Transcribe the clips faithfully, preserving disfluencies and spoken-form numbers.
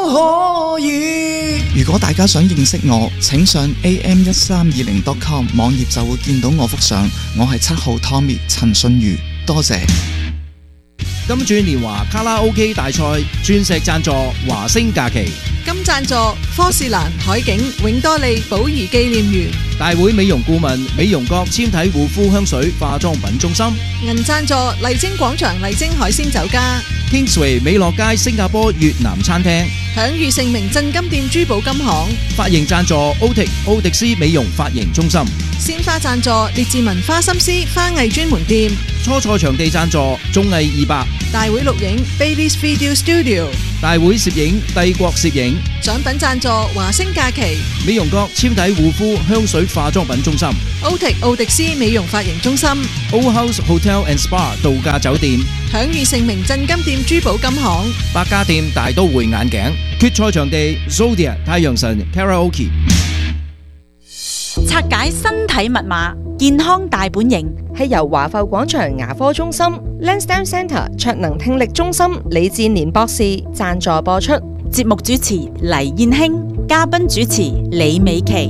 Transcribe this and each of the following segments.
可以。如果大家想認識我，請上 a m 一三二零 dot com 網頁就會見到我幅相。我係七號 Tommy 陳信如，多謝。 金鑽年華卡拉 OK 大賽鑽石贊助華星假期， 金贊助科士蘭海景永多利寶儀紀念園， 大會美容顧問美容閣纖體護膚香水化妝品中心， 銀贊助麗晶廣場麗晶海鮮酒家， Kingsway 美樂街新加坡越南餐廳， 享譽盛名鎮金店珠寶金行， 髮型贊助 Otic 奧迪斯美容髮型中心， 鮮花贊助列治文花心思花藝專門店， 初賽場地贊助綜藝二百， 大會錄影 Bailey's Video Studio， 大會攝影帝國攝影， 獎品贊助華星假期， 美容閣纖體護膚香水化妝品中心， Otic 奧迪斯美容髮型中心， Old House Hotel and Spa 度假酒店， 享譽盛名鎮金店珠寶金行， 百家店大都會眼鏡，決賽場地 Zodia 太陽神 Karaoke。 拆解身體密碼，健康大本營係由華埠廣場牙科中心、Lansdowne Centre 卓能聽力中心李志年博士贊助播出。 節目主持黎燕興，嘉賓主持李美琪。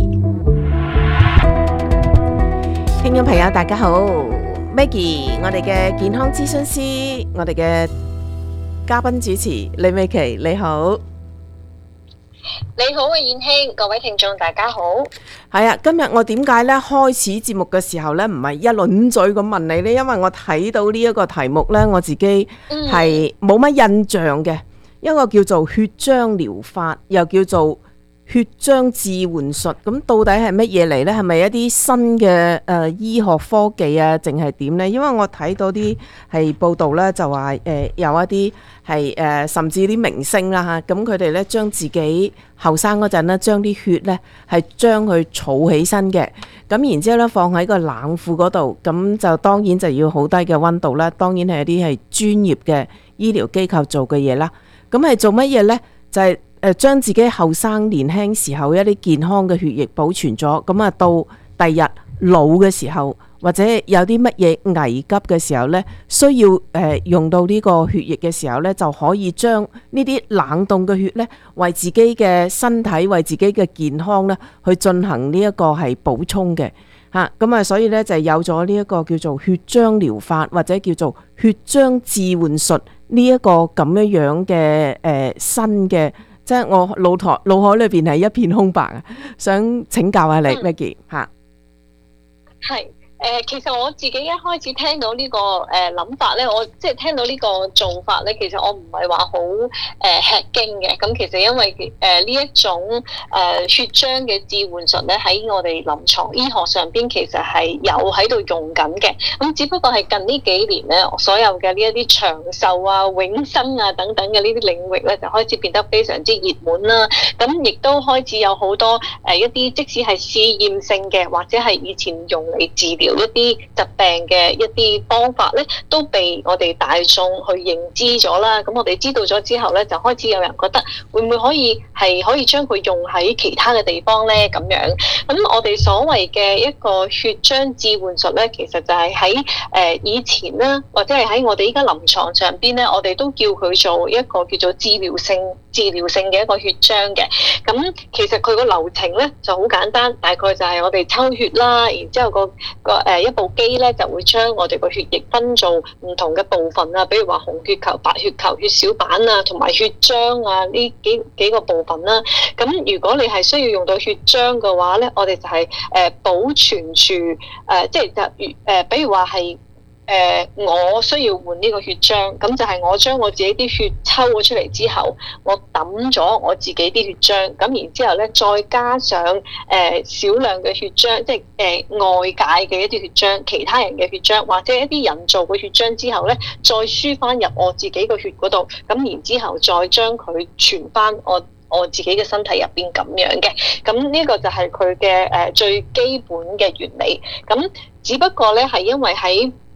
聽眾朋友大家好 ，Maggie， 我哋嘅健康諮詢師，我哋嘅嘉賓主持李美琪，你好。 你好啊，燕興，各位聽眾大家好。 係啊，今日我點解咧開始節目嘅時候咧，唔係一輪嘴咁問你咧？因為我睇到呢一個題目咧，我自己係冇乜印象嘅。一個叫做血漿療法，又叫做血漿置換術，咁到底係乜嘢嚟呢？係咪一啲新嘅誒、呃、醫學科技啊，定係點呢？因為我睇到啲係報道咧，就話誒、呃、有一啲係誒甚至啲明星啦嚇，咁佢哋咧將自己後生嗰陣咧，將啲血咧係將佢儲起身嘅，咁然之後咧放喺個冷庫嗰度，咁就當然就要好低嘅溫度啦。當然係一啲係專業嘅醫療機構做嘅嘢啦。咁係做乜嘢呢？就係、是、誒將自己後生年輕時候一啲健康嘅血液保存咗，咁啊到第日老嘅時候，或者有啲乜嘢危急嘅時候呢，需要誒、呃、用到呢個血液嘅時候呢，就可以將呢啲冷凍嘅血呢，為自己嘅身體、為自己嘅健康呢，去進行呢一個係補充嘅嚇。咁啊，所以呢，就有咗呢一個叫做血漿療法，或者叫做血漿置換術。呢一個咁樣樣嘅誒新嘅，即係我腦台腦海裏邊係一片空白啊！想請教下你 Maggie 嚇。 係。誒、呃，其實我自己一開始聽到呢、這個誒諗、呃、法咧，我即係聽到呢個做法咧，其實我唔係話好誒吃驚嘅。咁其實因為誒呢、呃、一種誒、呃、血漿嘅置換術咧，喺我哋臨床醫學上邊其實係有喺度用緊嘅。咁只不過係近呢幾年咧，所有嘅呢一啲長壽啊、永生啊等等嘅呢啲領域咧，就開始變得非常之熱門啦。咁亦都開始有好多誒、呃、一啲即使係試驗性嘅，或者係以前用嚟治療一啲疾病嘅一啲方法咧，都被我哋大眾去認知咗啦。咁我哋知道咗之後咧，就開始有人覺得會唔會可以係可以將佢用喺其他嘅地方咧？咁樣咁我哋所謂嘅一個血漿置換術咧，其實就係喺誒以前啦，或者係喺我哋依家臨床上邊咧，我哋都叫佢做一個叫做治療性治療性嘅一個血漿嘅。咁其實佢個流程咧就好簡單，大概就係我哋抽血啦，然之後個個誒一部機咧就會將我哋個血液分做唔同嘅部分啊，比如話紅血球、白血球、血小板啊，同埋血漿啊呢幾幾個部分啦。咁如果你係需要用到血漿嘅話咧，我哋就係誒保存住誒，即係就誒、呃，比如話係。誒、呃，我需要換呢個血漿，咁就係我將我自己啲血抽咗出嚟之後，我抌咗我自己啲血漿，咁然之後咧，再加上誒、呃、少量嘅血漿，即係誒、呃、外界嘅一啲血漿，其他人嘅血漿，或者一啲人造嘅血漿之後咧，再輸翻入我自己個血嗰度，咁然之後再將佢傳翻我我自己嘅身體入邊咁樣嘅，咁呢個就係佢嘅誒最基本嘅原理。咁只不過咧係因為喺呢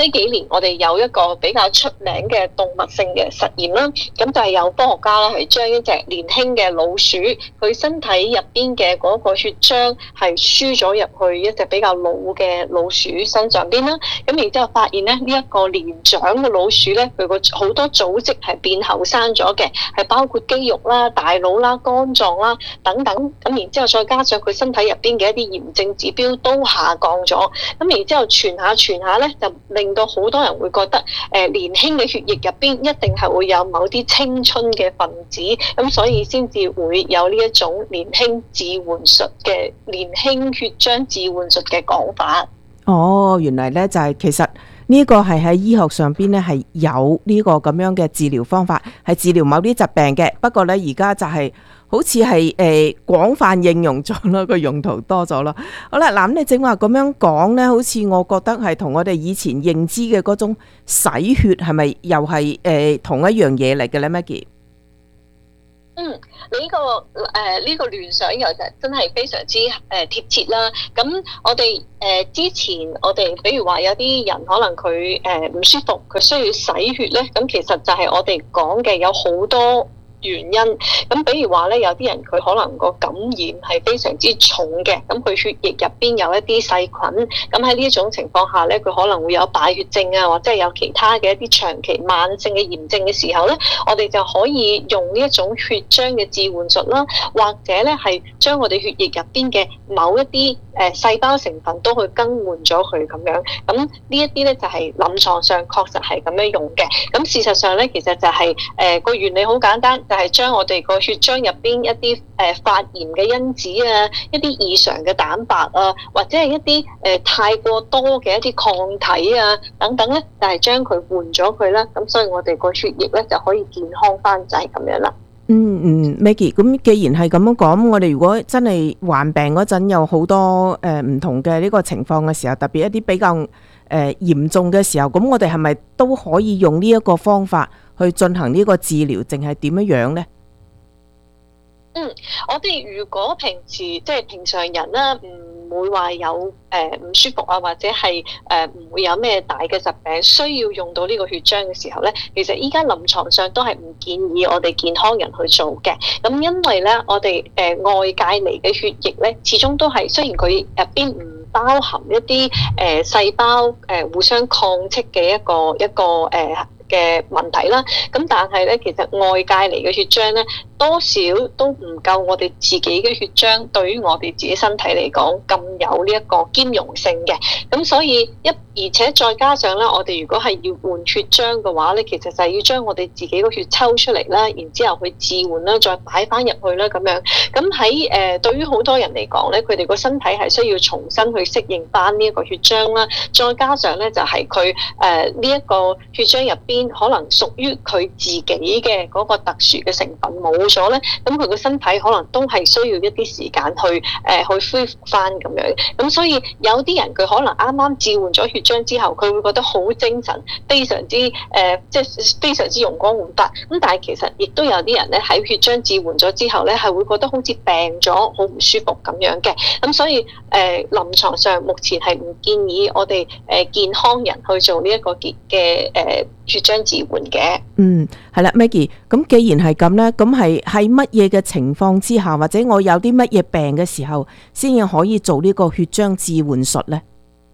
呢幾年我哋有一個比較出名嘅動物性嘅實驗啦，咁就係有科學家啦係將一隻年輕嘅老鼠，佢身體入邊嘅嗰個血漿係輸咗入去一隻比較老嘅老鼠身上邊啦，咁然之後發現咧呢一個年長嘅老鼠咧，佢個好多組織係變後生咗嘅，係包括肌肉啦、大腦啦、肝臟啦等等，咁然之後再加上佢身體入邊嘅一啲炎症指標都下降咗，咁然之後傳下傳下咧，就令到好多人會覺得誒、呃、年輕嘅血液入邊一定係會有某啲青春嘅分子，咁所以先至會有呢一種年輕置換術嘅年輕血漿置換術嘅講法。 哦，原來咧就係、是、其實呢個係喺醫學上邊咧係有呢個咁樣嘅治療方法，係治療某啲疾病嘅。不過咧而家就係、是。好似係誒廣泛應用咗咯，個用途多咗咯。好啦，嗱咁你正話咁樣講咧，好似我覺得係同我哋以前認知嘅嗰種洗血係咪又係誒、呃、同一樣嘢嚟嘅咧 Maggie？ 嗯，你呢、這個誒呢、呃這個聯想又就真係非常之誒貼切啦。咁我哋誒、呃、之前我哋比如話有啲人可能佢誒唔舒服，佢需要洗血咧，咁其實就係我哋講嘅有好多原因。咁比如話咧，有啲人佢可能個感染係非常之重嘅，咁佢血液入邊有一啲細菌，咁喺呢一種情況下咧，佢可能會有敗血症啊，或者係有其他嘅一啲長期慢性嘅炎症嘅時候咧，我哋就可以用呢一種血漿嘅置換術啦，或者咧係將我哋血液入邊嘅某一啲誒細胞成分都去更換咗佢咁樣。咁呢一啲咧就係臨床上確實係咁樣用嘅。咁事實上咧，其實就係誒個原理好簡單。就係將我哋個血漿入邊一啲誒、呃、發炎嘅因子啊，一啲異常嘅蛋白啊，或者係一啲誒、呃、太過多嘅一啲抗體啊等等咧，就係將佢換咗佢啦。咁所以我哋個血液咧就可以健康翻，就係咁樣啦。 嗯嗯 Maggie， 咁既然係咁樣講，我哋如果真係患病嗰陣有好多誒唔同嘅呢個情況嘅時候，特別一啲比較誒嚴重嘅時候，咁我哋係咪都可以用呢一個方法去進行呢個治療，定係點樣樣呢？ 嗯，我哋如果平時即係平常人啦，唔會話有誒唔舒服啊，或者係誒唔會有咩大嘅疾病需要用到呢個血漿嘅時候咧，其實依家臨床上都係唔建議我哋健康人去做嘅。咁因為咧，我哋誒、呃、外界嚟嘅血液咧，始終都係雖然佢入邊唔包含一啲誒、呃、細胞誒、呃、互相抗斥嘅一個一個誒嘅、呃、問題啦，咁但係咧，其實外界嚟嘅血漿咧，多少都唔夠我哋自己嘅血漿對於我哋自己身體嚟講咁有呢一個兼容性嘅。咁所以一而且再加上咧，我哋如果係要換血漿嘅話咧，其實就係要將我哋自己個血抽出嚟啦，然之後去置換啦，再擺翻入去啦咁樣。咁喺誒對於好多人嚟講咧，佢哋個身體係需要重新去適應翻呢一個血漿啦。再加上咧，就係佢誒呢一個血漿入邊可能屬於佢自己嘅嗰個特殊嘅成分冇咗咧，咁佢個身體可能都係需要一啲時間去誒、呃、去恢復翻咁樣。咁所以有啲人佢可能啱啱置換咗血漿之後，佢會覺得好精神，非常之誒、呃、即係非常之容光煥發。咁但係其實亦都有啲人咧喺血漿置換咗之後咧，係會覺得好似病咗，好唔舒服咁樣嘅。咁所以誒、呃、臨床上目前係唔建議我哋誒、呃、健康人去做呢一個嘅嘅誒血漿置換嘅。 嗯，係啦 Maggie， 咁既然係咁咧，咁係喺乜嘢嘅情況之下，或者我有啲乜嘢病嘅時候，先至可以做呢個血漿置換術咧？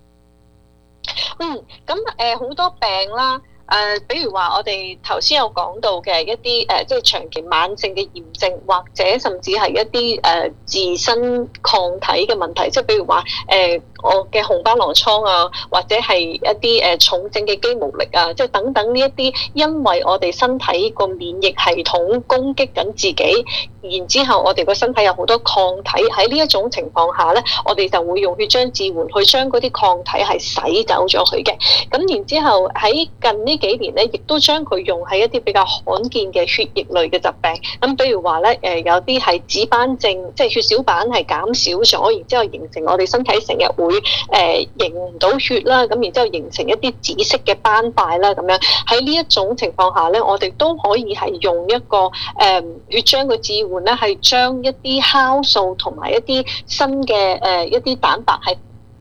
嗯，咁誒好多病啦。誒、呃，比如話我哋頭先有講到嘅一啲誒、呃，即係長期慢性嘅炎症，或者甚至係一啲誒、呃、自身抗體嘅問題，即係比如話誒、呃、我嘅紅斑狼瘡啊，或者係一啲誒、呃、重症嘅肌無力啊，即係等等呢一啲，因為我哋身體個免疫系統攻擊緊自己，然之後我哋個身體有好多抗體，喺呢一種情況下咧，我哋就會用血漿置換去將嗰啲抗體係洗走咗佢嘅。咁然之後喺近呢幾年咧，亦都將佢用喺一啲比較罕見嘅血液類嘅疾病。咁比如話咧，誒有啲係紫斑症，即係血小板係減少咗，然之後形成我哋身體成日會誒凝唔到血啦，咁然之後形成一啲紫色嘅斑塊啦，咁樣喺呢一種情況下咧，我哋都可以係用一個誒、呃、血漿嘅置換咧，係將一啲酵素同埋一啲新嘅誒、呃、一啲蛋白係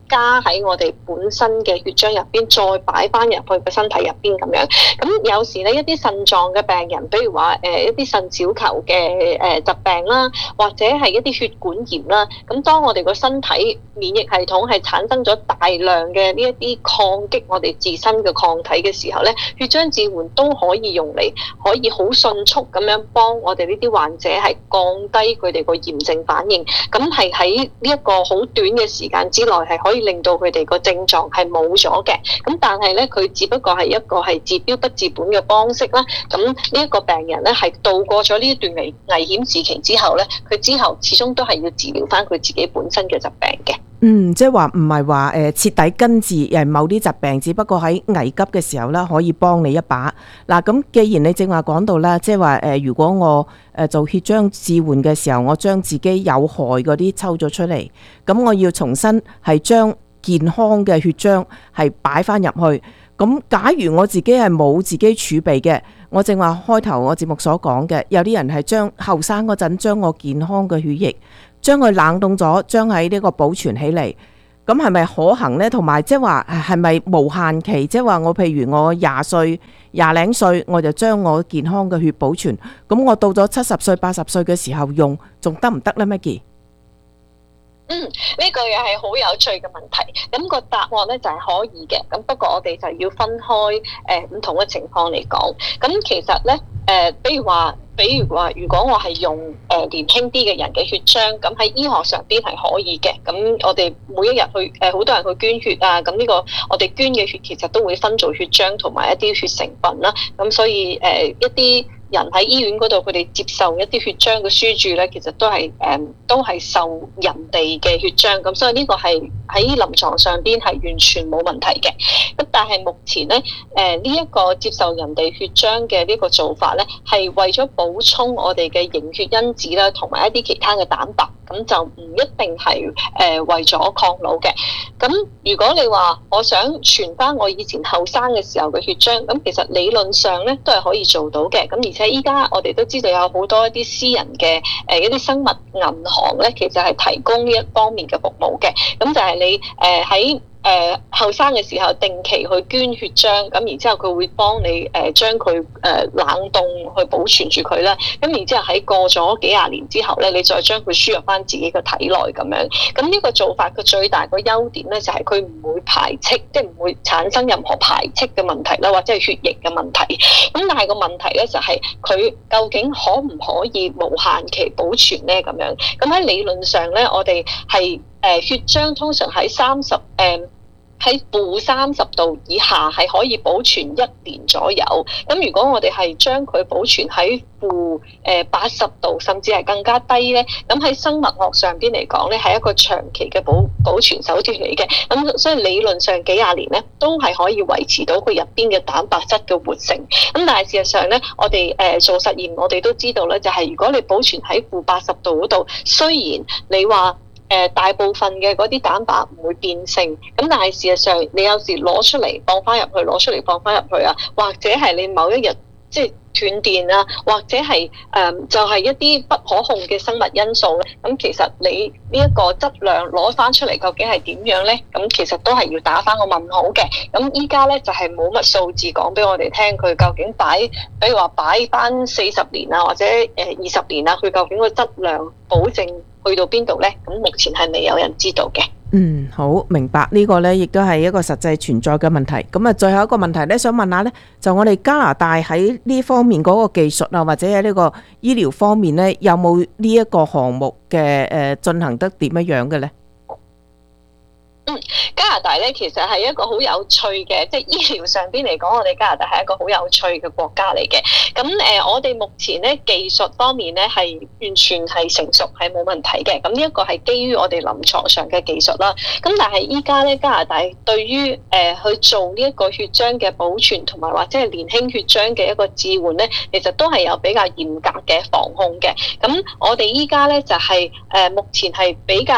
加喺我哋本身嘅血漿入邊，再擺翻入去個身體入邊咁樣。咁有時咧一啲腎臟嘅病人，比如話誒、呃、一啲腎小球嘅誒疾病啦，或者係一啲血管炎啦，咁當我哋個身體免疫系統係產生咗大量嘅呢一啲抗擊我哋自身嘅抗體嘅時候咧，血漿置換都可以用嚟可以好迅速咁樣幫我哋呢啲患者係降低佢哋個炎症反應，咁係喺呢一個好短嘅時間之內係可以令到佢哋個症狀係冇咗嘅。咁但係咧佢只不過係一個係治標不治本嘅方式啦。咁呢一個病人咧係度過咗呢一段危危險時期之後咧，佢之後始終都係要治療翻佢自己本身嘅疾病嘅。 嗯，即係話唔係話誒徹底根治誒某啲疾病，只不過喺危急嘅時候啦，可以幫你一把。嗱，咁既然你正話講到啦，即係話誒，如果我誒做血漿置換嘅時候，我將自己有害嗰啲抽咗出嚟，咁我要重新係將健康嘅血漿係擺翻入去。咁假如我自己係冇自己儲備嘅，我正話開頭我節目所講嘅，有啲人係將後生嗰陣將我健康嘅血液將佢冷凍咗，將喺呢個保存起嚟，咁係咪可行呢？同埋即係話係咪無限期？即係話我譬如我廿歲、廿零歲，我就將我健康嘅血保存，咁我到咗七十歲、八十歲嘅時候用，仲得唔得呢 Maggie？ 嗯，呢、這個又係好有趣嘅問題。咁、那個答案咧就係、是、可以嘅。咁不過我哋就要分開誒唔、呃、同嘅情況嚟講。咁其實咧誒、呃，比如話，比如話，如果我係用誒、呃、年輕啲嘅人嘅血漿，咁喺醫學上邊係可以嘅。咁我哋每一日去誒，好、呃、多人去捐血啊。咁呢個我哋捐嘅血其實都會分做血漿同埋一啲血成分啦。咁所以誒、呃、一啲人喺醫院嗰度，佢哋接受一啲血漿嘅輸注咧，其實都係誒、嗯、都係受人哋嘅血漿，咁所以呢個係喺臨床上邊係完全冇問題嘅。咁但係目前咧，誒呢一個接受人哋血漿嘅呢個做法咧，係為咗補充我哋嘅凝血因子啦，同埋一啲其他嘅蛋白，咁就唔一定係誒、呃、為咗抗老嘅。咁如果你話我想傳翻我以前後生嘅時候嘅血漿，咁其實理論上咧都係可以做到嘅。咁而且依家我哋都知道有好多一啲私人嘅誒一啲生物銀行咧，其實係提供呢一方面嘅服務嘅。咁就係你誒喺誒後生嘅時候定期去捐血漿，咁然之後佢會幫你誒將佢誒冷凍去保存住佢啦。咁然之後喺過咗幾廿年之後咧，你再將佢輸入翻自己嘅體內咁樣。咁呢個做法佢最大個優點咧，就係佢唔會排斥，即係唔會產生任何排斥嘅問題啦，或者係血液嘅問題。咁但係個問題咧就係佢究竟可唔可以無限期保存咧咁樣？咁喺理論上咧，我哋係誒血漿通常喺三十誒。喺負三十度以下係可以保存一年左右。咁如果我哋係將佢保存喺負誒八十度，甚至係更加低咧，咁喺生物學上邊嚟講咧，係一個長期嘅保保存手段嚟嘅。咁所以理論上幾廿年咧，都係可以維持到佢入邊嘅蛋白質嘅活性。咁但係事實上咧，我哋誒做實驗，我哋都知道咧，就係如果你保存喺負八十度嗰度，雖然你話，誒、呃、大部分嘅嗰啲蛋白唔會變性，咁但係事實上你有時攞出嚟放翻入去，攞出嚟放翻入去啊，或者係你某一日即係斷電啊，或者係誒、呃、就係、是、一啲不可控嘅生物因素咧，咁其實你呢一個質量攞翻出嚟究竟係點樣咧？咁其實都係要打翻個問號嘅。咁依家咧就係冇乜數字講俾我哋聽，佢究竟擺，比如話擺翻四十年啊，或者誒二十年啊，佢究竟個質量保證去到邊度呢？咁目前係未有人知道嘅。 嗯，好明白呢個呢，亦都係一個實際存在嘅問題。咁啊，最後一個問題呢，想問下呢，就我哋加拿大喺呢方面嗰個技術啊，或者喺呢個醫療方面呢，有冇呢一個項目嘅誒進行得點樣樣嘅呢？ 嗯，加拿大咧其實係一個好有趣嘅，即係醫療上邊嚟講，我哋加拿大係一個好有趣嘅國家嚟嘅。咁誒、呃，我哋目前咧技術方面咧係完全係成熟，係冇問題嘅。咁呢一個係基於我哋臨床上嘅技術啦。咁但係依家咧加拿大對於誒、呃、去做呢一個血漿嘅保存同埋或者係年輕血漿嘅一個置換咧，其實都係有比較嚴格嘅防控嘅。咁我哋依家咧就係、是、誒、呃、目前係比較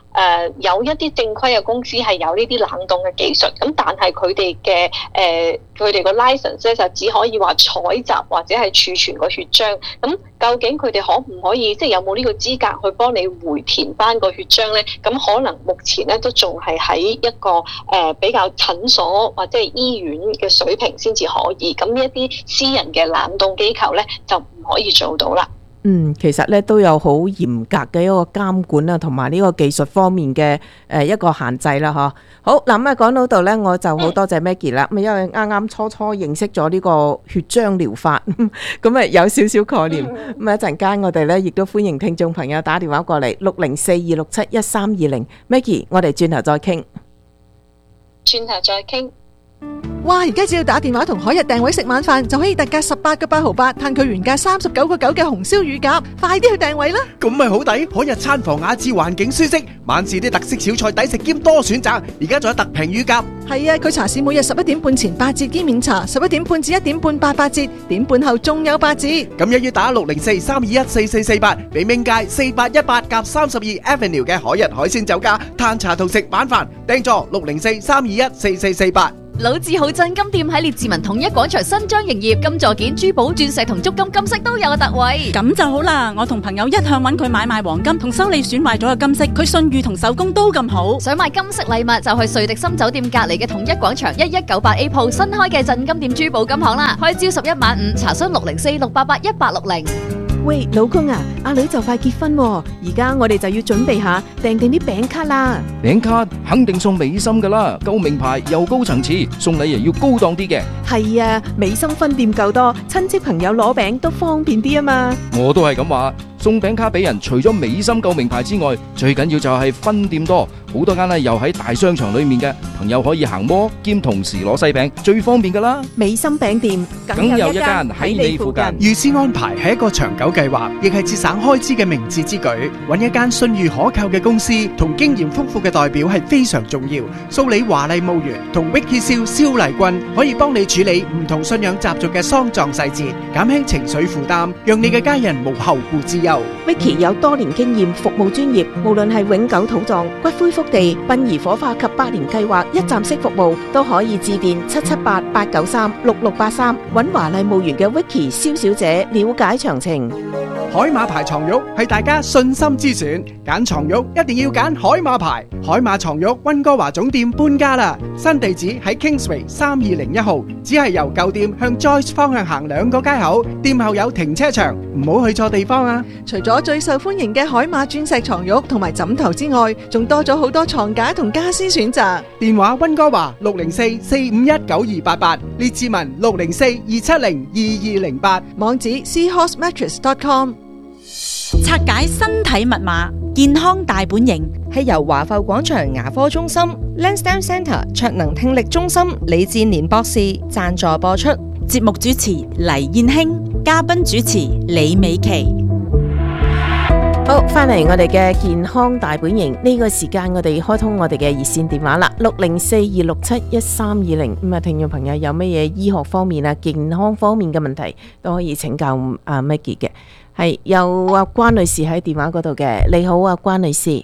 誒有一啲正規嘅公司係有呢啲冷凍嘅技術，咁但係佢哋嘅誒佢哋個 license 咧就只可以話採集或者係儲存個血漿。咁究竟佢哋可唔可以即係有冇呢個資格去幫你回填翻個血漿咧？咁可能目前咧都仲係喺一個誒、呃、比較診所或者係醫院嘅水平先至可以。咁呢一啲私人嘅冷凍機構咧就唔可以做到啦。 嗯，其實咧都有好嚴格嘅一個監管啊，同埋呢個技術方面嘅誒一個限制啦，嗬。好嗱，咁啊講到度咧，我就好多謝 Maggie 啦。咁因為啱啱初初認識咗呢個血漿療法，咁啊有少少概念。咁啊一陣間我哋咧亦都歡迎聽眾朋友打電話過嚟六零四二六七一三二零。Maggie，我哋轉頭再傾。 轉頭再傾。 哇！而家只要打電話同海日訂位食晚飯，就可以特價十八個八毫八，嘆佢原價三十九個九嘅紅燒乳鴿，快啲去訂位啦！ 咁咪好抵，海日餐房雅致，環境舒適，晚市啲特色小菜抵食兼多選擇，而家仲有特平乳鴿。 係啊，佢茶市每日十一點半前八折兼免茶，十一點半至一點半八八折，點半後仲有八折。 咁一於打六零四三二一四四四八，美明街四八一八夾三十二 Avenue 嘅海日海鮮酒家，嘆茶同食晚飯，訂座六零四三二一四四四八。 老字號振金店喺列治文統一廣場新張營業，金座件、珠寶、鑽石同足金金飾都有特惠。 咁就好啦，我同朋友一向揾佢買賣黃金同修理損壞咗嘅金飾，佢信譽同手工都咁好。 想買金飾禮物就去瑞迪森酒店隔離嘅統一廣場一一九八 A 鋪新開嘅振金店珠寶金行啦，開朝十一晚五，查詢六零四六八八一八六零。 喂，老公啊，阿女就快結婚喎，而家我哋就要準備下訂定啲餅卡啦。 餅卡肯定送美心噶啦，夠名牌又高層次，送禮又要高檔啲嘅。 係啊，美心分店夠多，親戚朋友攞餅都方便啲啊嘛。 我都係咁話，送餅卡俾人，除咗美心夠名牌之外，最緊要就係分店多，好多間咧又喺大商場裏面嘅，朋友可以行摩兼同時攞細餅，最方便噶啦。 美心餅店梗有一間喺你附近。 預先安排係一個長久計劃，亦係節省開支嘅明智之舉。揾一間信譽可靠嘅公司同經驗豐富嘅代表係非常重要。蘇里華麗墓園同 Vicky 蕭蕭麗君可以幫你處理唔同信仰習俗嘅喪葬細節，減輕情緒負擔，讓你嘅家人無後顧之憂。 Vicky 有多年經驗，服務專業，無論係永久土葬、骨灰福地、殯儀火化及百年計劃一站式服務，都可以致電七七八八九三六六八三，揾華麗墓園嘅 Vicky 蕭小姐了解詳情。 海馬牌床褥係大家信心之選，揀床褥一定要揀海馬牌。海馬床褥溫哥華總店搬家啦，新地址喺 Kingsway 三二零一號，只係由舊店向 Joyce 方向行兩個街口，店後有停車場，唔好去錯地方啊！ 除咗最受歡迎嘅海馬鑽石床褥同埋枕頭之外，仲多咗好多床架同家私選擇。 電話溫哥華六零四四五一九二八八，列治文六零四二七零二二零八， 網址 seahorse mattress dot com。 拆解身體密碼，健康大本營係由華埠廣場牙科中心 Lansdowne Centre 卓能聽力中心李志年博士贊助播出。 節目主持黎燕卿，嘉賓主持李美琪。 好，翻嚟我哋嘅健康大本營呢個時間，我哋開通我哋嘅熱線電話啦，六零四二六七一三二零。咁啊，聽眾朋友有乜嘢醫學方面啊、健康方面嘅問題，都可以請教阿 Maggie 嘅。係有阿關女士喺電話嗰度嘅，你好啊，關女士。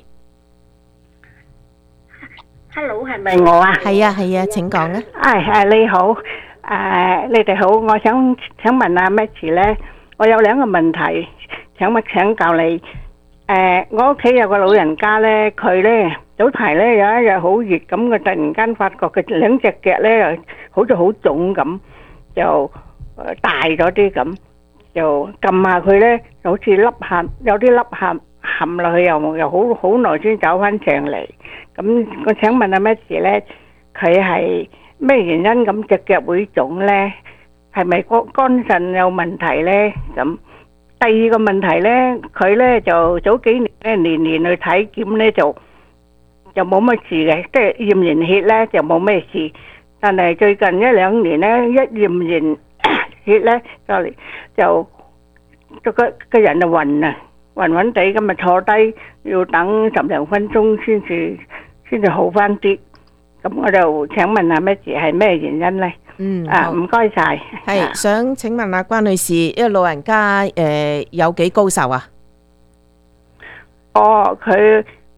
Hello， 係咪我啊？ 係啊係啊，請講啊。 誒誒，你好，誒你哋好，我想請問阿 Maggie 咧，我有兩個問題，請乜請教你。誒，我屋企有個老人家咧，佢咧早排咧有一日好熱咁，佢突然間發覺佢兩隻腳咧好似好腫咁，就大咗啲咁。就撳下佢咧，好似凹陷，有啲凹陷陷落去又又好好耐先走翻上嚟。咁我請問阿 Maggie咧，佢係咩原因咁隻腳會腫咧？係咪肝肝腎有問題咧？咁第二個問題咧，佢咧就早幾年咧年年去體檢咧就就冇乜事嘅，即係驗完血咧就冇咩事。但係最近一兩年咧，一驗完血咧就嚟就個個個人就暈啊，暈暈地咁啊坐低要等十零分鐘先至先至好翻啲。咁我就請問下咩事係咩原因咧？ 嗯， 啊唔該晒。 係想請問下關女士，因為老人家誒有幾高壽啊？ 哦，佢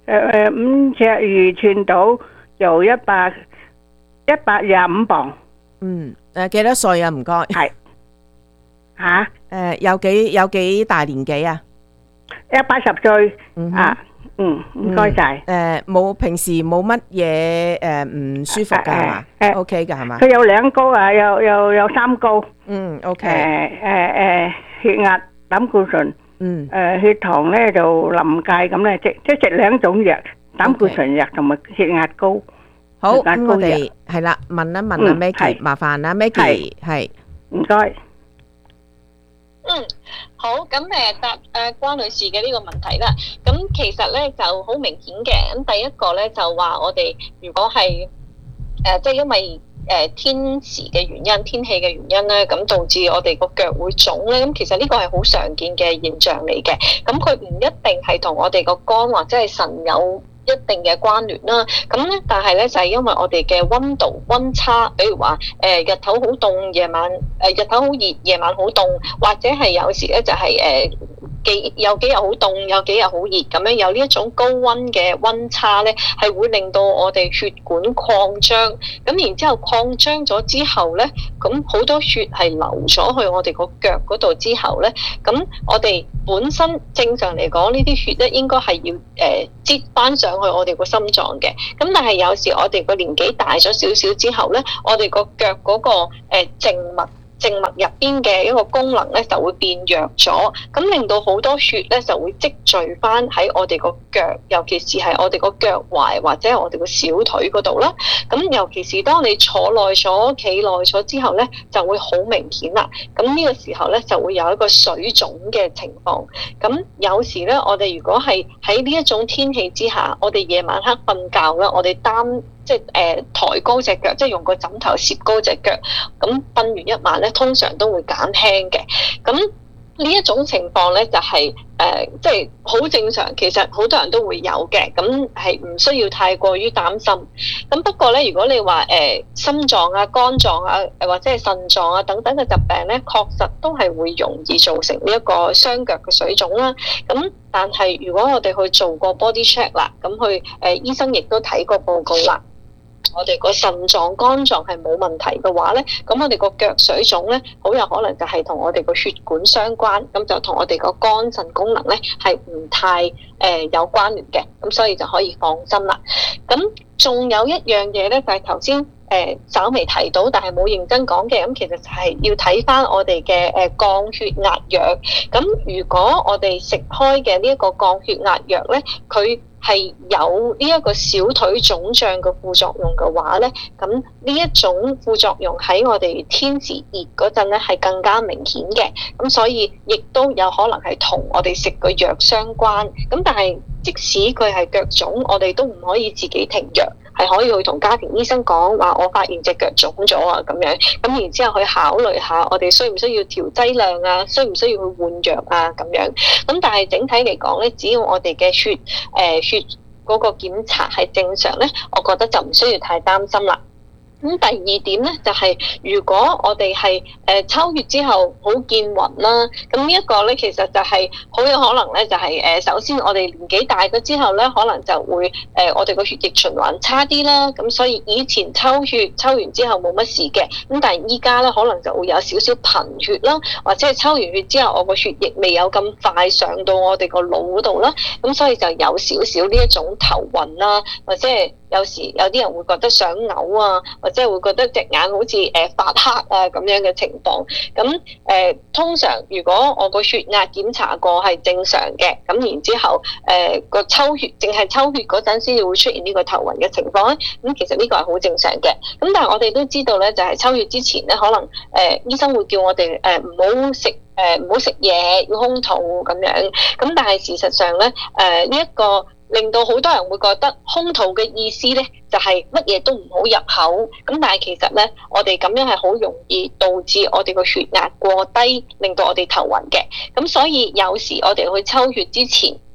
誒誒五尺魚寸到就一百一百廿五磅。 嗯，誒幾多歲啊？唔該。 係嚇誒有幾有幾大年紀啊？ 一八十歲。 嗯哼啊，嗯，唔該晒。 誒冇平時冇乜嘢誒唔舒服㗎係嘛誒誒 ？OK 㗎係嘛？ 佢有兩高啊，有有有三高。 嗯誒 ，OK。 誒誒，血壓、膽固醇， 嗯， 誒血糖咧就臨界咁咧，即即食兩種藥，膽固醇藥同埋血壓高。 好， 血壓咁我高藥哋係啦，問一問阿嗯 Maggie， 係麻煩啦，Maggie 係。 唔該。 嗯，好，咁誒答誒關女士嘅呢個問題啦。咁其實咧就好明顯嘅。咁第一個咧就話我哋如果係誒即係因為誒天時嘅原因、天氣嘅原因咧，咁導致我哋個腳會腫咧。咁其實呢個係好常見嘅現象嚟嘅。咁佢唔一定係同我哋個肝或者係腎有一定嘅關聯啦，咁咧，但係咧就係、是、因為我哋嘅溫度溫差，比如話誒、呃、日頭好凍，夜晚誒、呃、日頭好熱，夜晚好凍，或者係有時咧就係、是、誒。呃幾有幾日好凍，有幾日好熱，咁樣有呢一種高溫嘅溫差咧，係會令到我哋血管擴張，咁然之後擴張咗之後咧，咁好多血係流咗去我哋個腳嗰度之後咧，咁我哋本身正常嚟講，呢啲血咧應該係要誒擠翻上去我哋個心臟嘅，咁但係有時我哋個年紀大咗少少之後咧，我哋個腳嗰個誒靜脈。靜脈入邊嘅一個功能咧就會變弱咗，咁令到好多血咧就會積聚翻喺我哋個腳，尤其是係我哋個腳踝或者係我哋個小腿嗰度啦。咁尤其是當你坐耐咗、企耐咗之後咧，就會好明顯啦。咁呢個時候咧就會有一個水腫嘅情況。咁有時咧，我哋如果係喺呢一種天氣之下，我哋夜晚黑瞓覺啦，我哋擔即係誒、呃、抬高隻腳，即係用個枕頭攝高隻腳，咁瞓完一晚咧，通常都會減輕嘅。咁呢一種情況咧，就係、是、誒、呃、即係好正常，其實好多人都會有嘅，咁係唔需要太過於擔心。咁不過咧，如果你話誒、呃、心臟啊、肝臟啊，或者係腎臟啊等等嘅疾病咧，確實都係會容易造成呢一個雙腳嘅水腫啦。咁但係如果我哋去做過 body check 啦，咁去誒、呃、醫生亦都睇過報告啦。我哋個腎臟、肝臟係冇問題嘅話咧，咁我哋個腳水腫咧，好有可能就係同我哋個血管相關，咁就同我哋個肝腎功能咧係唔太誒、呃、有關聯嘅，咁所以就可以放心啦。咁仲有一樣嘢咧，就係頭先誒稍微提到，但係冇認真講嘅，咁其實就係要睇翻我哋嘅誒降血壓藥。咁如果我哋食開嘅呢一個降血壓藥咧，佢係有呢一個小腿腫脹嘅副作用嘅話咧，咁呢一種副作用喺我哋天時熱嗰陣咧係更加明顯嘅，咁所以亦都有可能係同我哋食個藥相關。咁但係即使佢係腳腫，我哋都唔可以自己停藥，係可以去同家庭醫生講話，我發現隻腳腫咗啊咁樣，咁然之後去考慮下我哋需唔需要調劑量啊，需唔需要去換藥啊咁樣。咁但係整體嚟講咧，只要我哋嘅血誒、呃、血嗰個檢查係正常咧，我覺得就唔需要太擔心啦。咁第二點咧，就係、是、如果我哋係誒抽血之後好見暈啦，咁呢一個咧其實就係好有可能咧，就係、是、誒首先我哋年紀大咗之後咧，可能就會誒、呃、我哋個血液循環差啲啦，咁所以以前抽血抽完之後冇乜事嘅，咁但係依家咧可能就會有少少貧血啦，或者係抽完血之後我個血液未有咁快上到我哋個腦嗰度啦，咁所以就有少少呢一種頭暈啦，或者係有時有啲人會覺得想嘔啊，或者會覺得隻眼好似誒發黑啊咁樣嘅情況。咁誒、呃、通常如果我個血壓檢查過係正常嘅，咁然之後誒個、呃、抽血淨係抽血嗰陣先至會出現呢個頭暈嘅情況咧。咁其實呢個係好正常嘅。咁但係我哋都知道咧，就係、是、抽血之前咧，可能誒、呃、醫生會叫我哋誒唔好食誒唔好食嘢，要空肚咁樣。咁但係事實上咧，誒呢一個令到好多人會覺得空肚嘅意思咧，就係乜嘢都唔好入口。咁但係其實咧，我哋咁樣係好容易導致我哋個血壓過低，令到我哋頭暈嘅。咁所以有時我哋去抽血之前，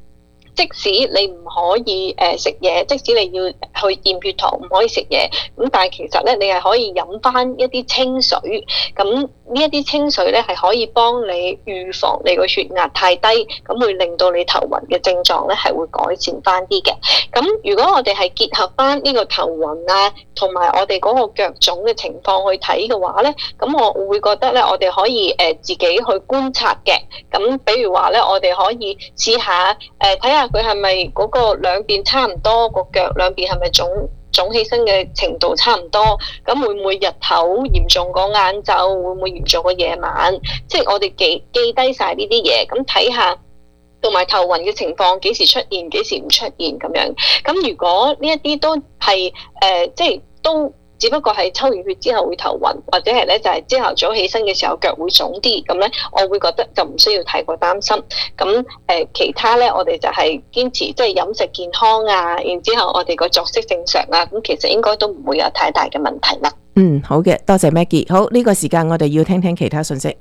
即使你唔可以誒食嘢，即使你要去驗血糖唔可以食嘢，咁但係其實咧你係可以飲翻一啲清水，咁呢一啲清水咧係可以幫你預防你個血壓太低，咁會令到你頭暈嘅症狀咧係會改善翻啲嘅。咁如果我哋係結合翻呢個頭暈啊，同埋我哋嗰個腳腫嘅情況去睇嘅話咧，咁我會覺得咧我哋可以誒自己去觀察嘅。咁比如話咧，我哋可以試下誒睇下佢係咪嗰個兩邊差唔多，個腳兩邊係咪腫腫起身嘅程度差唔多？咁會唔會日頭嚴重過晏晝？會唔會嚴重過夜晚？即係我哋記記低晒呢啲嘢，咁睇下同埋頭暈嘅情況幾時出現，幾時唔出現咁樣。咁如果呢一啲都係誒、呃，即係都。只不過係抽完血之後會頭暈，或者係咧就係朝頭早起身嘅時候腳會腫啲，咁咧我會覺得就唔需要太過擔心。咁誒、呃、其他咧我哋就係堅持即係飲食健康啊，然之後我哋個作息正常啊，咁其實應該都唔會有太大嘅問題啦。 嗯，好嘅，多謝 Maggie。好，呢個時間我哋要聽聽其他信息。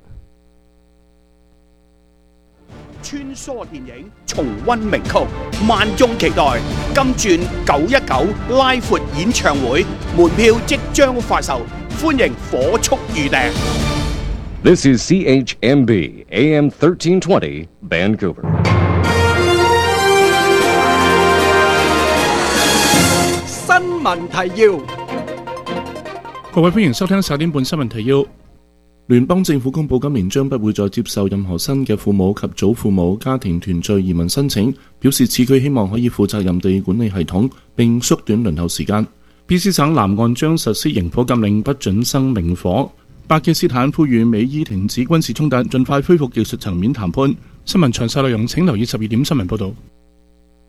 穿梭電影，重溫名曲，萬眾期待金鑽九一九拉闊演唱會，門票即將發售，歡迎火速預訂。 This is C H M B A M thirteen twenty Vancouver。 新聞提要， 各位歡迎收聽十點半新聞提要。聯邦政府公布今年將不會再接受任何新嘅父母及祖父母家庭團聚移民申請，表示此舉希望可以負責任地管理系統並縮短輪候時間。B C 省南岸將實施營火禁令，不准生明火。巴基斯坦呼籲美伊停止軍事衝突，盡快恢復技術層面談判。新聞詳細內容請留意十二點新聞報導。